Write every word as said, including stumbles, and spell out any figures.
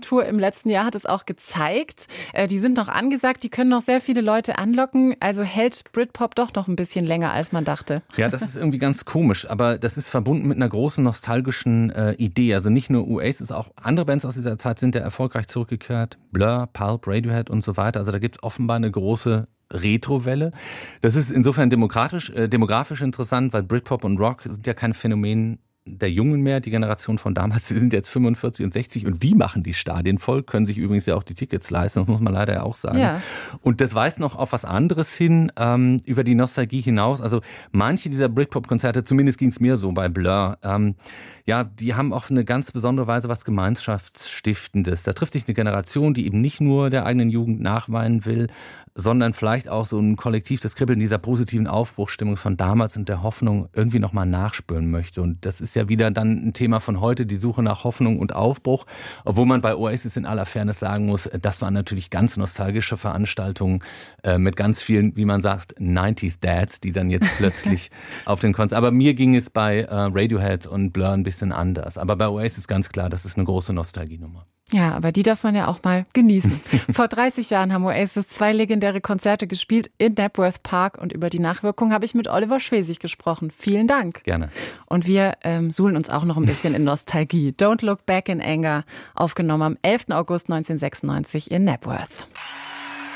Stadiontour im letzten Jahr hat es auch gezeigt. Äh, die sind noch angesagt, die können noch sehr viele Leute anlocken. Also hält Britpop doch noch ein bisschen länger, als man dachte. Ja, das ist irgendwie ganz komisch, aber das ist verbunden mit einer großen nostalgischen äh, Idee. Also nicht nur Oasis, auch andere Bands aus dieser Zeit sind ja erfolgreich zurückgekehrt. Blur, Pulp, Radiohead und so weiter. Also da gibt es offenbar eine große Retrowelle. Das ist insofern demokratisch, äh, demografisch interessant, weil Britpop und Rock sind ja kein Phänomen der Jungen mehr, die Generation von damals, die sind jetzt fünfundvierzig und sechzig und die machen die Stadien voll, können sich übrigens ja auch die Tickets leisten, das muss man leider ja auch sagen. Ja. Und das weist noch auf was anderes hin, ähm, über die Nostalgie hinaus. Also manche dieser Britpop-Konzerte, zumindest ging es mir so bei Blur, ähm, ja, die haben auf eine ganz besondere Weise was Gemeinschaftsstiftendes. Da trifft sich eine Generation, die eben nicht nur der eigenen Jugend nachweinen will, sondern vielleicht auch so ein Kollektiv, das Kribbeln dieser positiven Aufbruchsstimmung von damals und der Hoffnung irgendwie nochmal nachspüren möchte. Und das ist ja wieder dann ein Thema von heute, die Suche nach Hoffnung und Aufbruch. Obwohl man bei Oasis in aller Fairness sagen muss, das waren natürlich ganz nostalgische Veranstaltungen äh, mit ganz vielen, wie man sagt, neunziger Dads, die dann jetzt plötzlich auf den Konzert. Aber mir ging es bei äh, Radiohead und Blur ein bisschen anders. Aber bei Oasis ganz klar, das ist eine große Nostalgienummer. Ja, aber die darf man ja auch mal genießen. Vor dreißig Jahren haben Oasis zwei legendäre Konzerte gespielt in Knapworth Park und über die Nachwirkung habe ich mit Oliver Schwesig gesprochen. Vielen Dank. Gerne. Und wir ähm, suhlen uns auch noch ein bisschen in Nostalgie. Don't Look Back in Anger, aufgenommen am elften August neunzehnhundertsechsundneunzig in Knapworth.